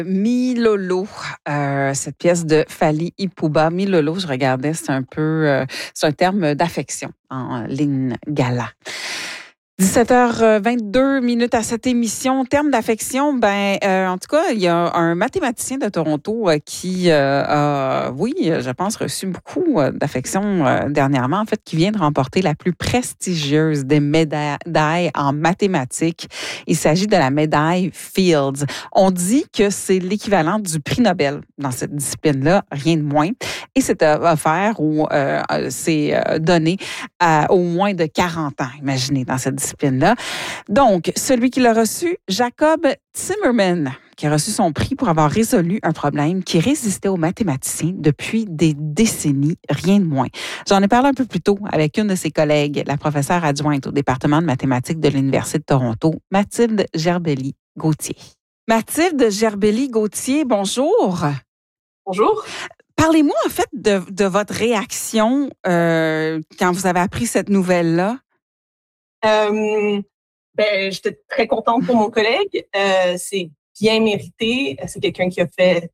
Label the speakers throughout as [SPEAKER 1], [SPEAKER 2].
[SPEAKER 1] Mi-Lolo, cette pièce de Fally Ipupa. Mi-Lolo, je regardais, c'est un terme d'affection en lingala. 17h22 à cette émission. Terme d'affection, en tout cas, il y a un mathématicien de Toronto qui a, je pense, reçu beaucoup d'affection dernièrement, en fait, qui vient de remporter la plus prestigieuse des médailles en mathématiques. Il s'agit de la médaille Fields. On dit que c'est l'équivalent du prix Nobel dans cette discipline-là, rien de moins. Et c'est offert ou c'est donné à au moins de 40 ans, imaginez, dans cette discipline-là. Donc, celui qui l'a reçu, Jacob Timmerman, qui a reçu son prix pour avoir résolu un problème qui résistait aux mathématiciens depuis des décennies, rien de moins. J'en ai parlé un peu plus tôt avec une de ses collègues, la professeure adjointe au département de mathématiques de l'Université de Toronto, Mathilde Gerbelli-Gauthier. Mathilde Gerbelli-Gauthier, bonjour.
[SPEAKER 2] Bonjour.
[SPEAKER 1] Parlez-moi en fait de votre réaction quand vous avez appris cette nouvelle-là.
[SPEAKER 2] J'étais très contente pour mon collègue. C'est bien mérité. C'est quelqu'un qui a fait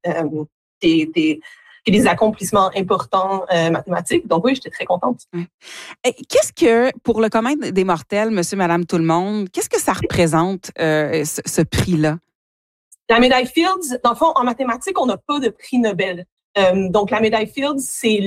[SPEAKER 2] des accomplissements importants mathématiques. Donc oui, j'étais très contente.
[SPEAKER 1] Et qu'est-ce que, pour le commun des mortels, monsieur, madame, tout le monde, qu'est-ce que ça représente, ce prix-là?
[SPEAKER 2] La médaille Fields, dans le fond, en mathématiques, on n'a pas de prix Nobel. Donc la médaille Fields, c'est